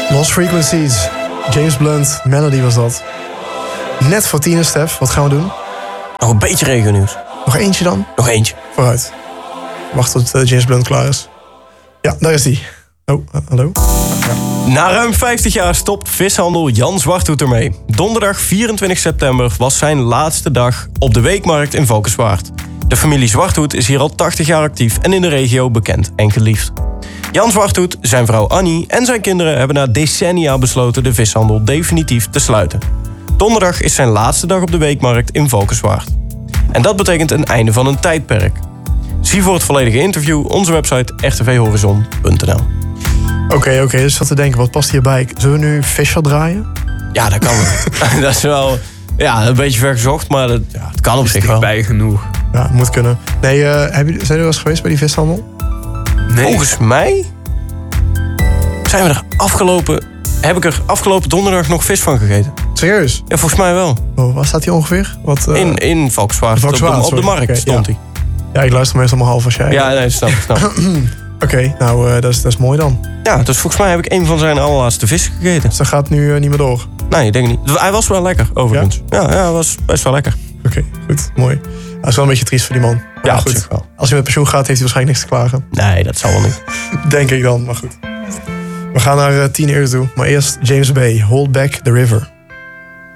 Lost Frequencies. James Blunt, Melody was dat. Net voor 10, Stef. Wat gaan we doen? Nog een beetje regionieuws. Nog eentje dan? Nog eentje. Vooruit. Wacht tot James Blunt klaar is. Ja, daar is die. Oh, hallo? Ja. Na ruim 50 jaar stopt vishandel Jan Zwarthoed ermee. Donderdag 24 september was zijn laatste dag op de weekmarkt in Valkenswaard. De familie Zwarthoed is hier al 80 jaar actief en in de regio bekend en geliefd. Jan Zwarthoed, zijn vrouw Annie en zijn kinderen hebben na decennia besloten de vishandel definitief te sluiten. Donderdag is zijn laatste dag op de weekmarkt in Valkenswaard. En dat betekent een einde van een tijdperk. Zie voor het volledige interview onze website rtvhorizon.nl. Oké, dus ik zat te denken, wat past hierbij? Zullen we nu Fischer draaien? Ja, dat kan wel. Dat is wel een beetje vergezocht, maar het kan op zich wel. Bij genoeg. Ja, moet kunnen. Nee, zijn jullie wel eens geweest bij die vishandel? Nee. Volgens mij heb ik er afgelopen donderdag nog vis van gegeten. Serieus? Ja, volgens mij wel. Oh, waar staat hij ongeveer? Wat, In Valkenswaard. Op de markt stond hij. Ja, ik luister meestal maar half als jij. Ja, nee, snap. Oké, nou, dat is mooi dan. Ja, dus volgens mij heb ik een van zijn allerlaatste vis gegeten. Dus dat gaat nu niet meer door? Nee, ik denk niet. Hij was wel lekker, overigens. Ja, hij was best wel lekker. Oké, goed, mooi. Dat is wel een beetje triest voor die man. Maar ja, goed. Wel. Als hij met pensioen gaat, heeft hij waarschijnlijk niks te klagen. Nee, dat zal wel niet. Denk ik dan, maar goed. We gaan naar 10 uur toe. Maar eerst James Bay, Hold Back the River.